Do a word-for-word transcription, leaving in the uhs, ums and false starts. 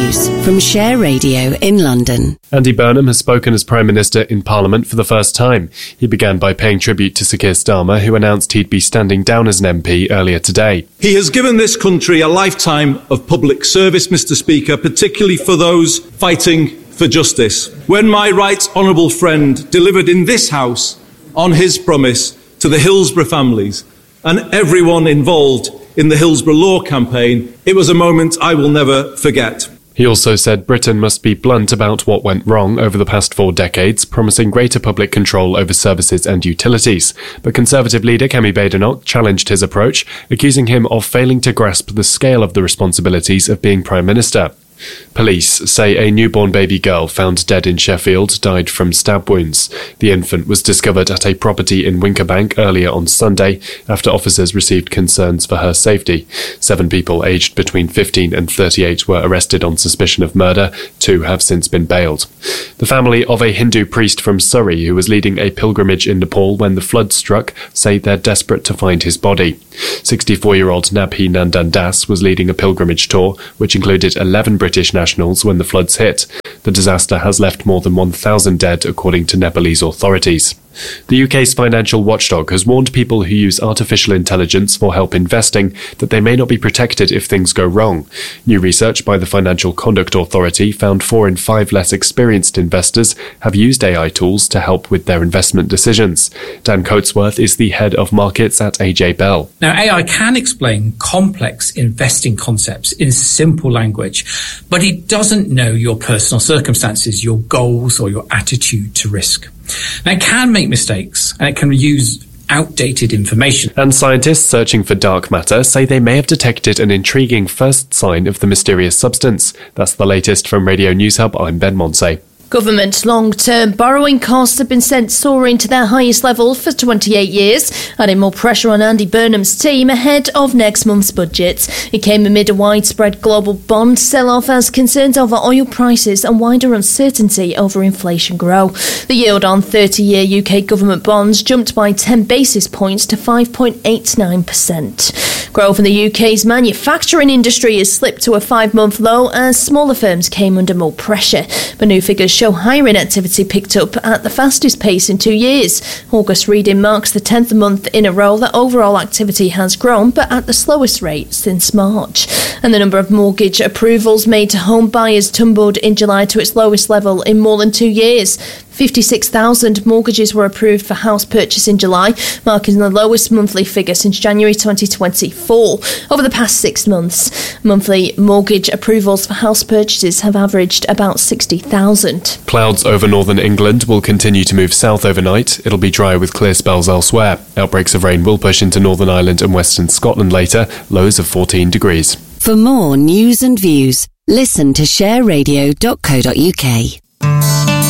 news from Share Radio in London. Andy Burnham has spoken as Prime Minister in Parliament for the first time. He began by paying tribute to Sir Keir Starmer, who announced he'd be standing down as an M P earlier today. He has given this country a lifetime of public service, Mr Speaker, particularly for those fighting for justice. When my right honourable friend delivered in this House on his promise to the Hillsborough families and everyone involved in the Hillsborough Law campaign, it was a moment I will never forget. He also said Britain must be blunt about what went wrong over the past four decades, promising greater public control over services and utilities. But Conservative leader Kemi Badenoch challenged his approach, accusing him of failing to grasp the scale of the responsibilities of being Prime Minister. Police say a newborn baby girl found dead in Sheffield died from stab wounds. The infant was discovered at a property in Winkerbank earlier on Sunday after officers received concerns for her safety. Seven people aged between fifteen and thirty-eight were arrested on suspicion of murder. Two have since been bailed. The family of a Hindu priest from Surrey who was leading a pilgrimage in Nepal when the flood struck say they're desperate to find his body. sixty-four-year-old Nabhi Nandan Das was leading a pilgrimage tour which included eleven British nationals when the floods hit. The disaster has left more than one thousand dead, according to Nepalese authorities. The U K's financial watchdog has warned people who use artificial intelligence for help investing that they may not be protected if things go wrong. New research by the Financial Conduct Authority found four in five less experienced investors have used A I tools to help with their investment decisions. Dan Coatsworth is the head of markets at A J Bell. Now, A I can explain complex investing concepts in simple language, but it doesn't know your personal circumstances, your goals, or your attitude to risk. Now, it can make mistakes and it can use outdated information. And scientists searching for dark matter say they may have detected an intriguing first sign of the mysterious substance. That's the latest from Radio News Hub. I'm Ben Monsey. Government long-term borrowing costs have been sent soaring to their highest level for twenty-eight years, adding more pressure on Andy Burnham's team ahead of next month's budget. It came amid a widespread global bond sell-off as concerns over oil prices and wider uncertainty over inflation grow. The yield on thirty-year U K government bonds jumped by ten basis points to five point eight nine percent. Growth in the U K's manufacturing industry has slipped to a five-month low as smaller firms came under more pressure. But new figures show hiring activity picked up at the fastest pace in two years. August reading marks the tenth month in a row that overall activity has grown, but at the slowest rate since March. And the number of mortgage approvals made to home buyers tumbled in July to its lowest level in more than two years. fifty-six thousand mortgages were approved for house purchase in July, marking the lowest monthly figure since January twenty twenty-four. Over the past six months, monthly mortgage approvals for house purchases have averaged about sixty thousand. Clouds over northern England will continue to move south overnight. It'll be dry with clear spells elsewhere. Outbreaks of rain will push into Northern Ireland and western Scotland later, lows of fourteen degrees. For more news and views, listen to share radio dot co dot uk.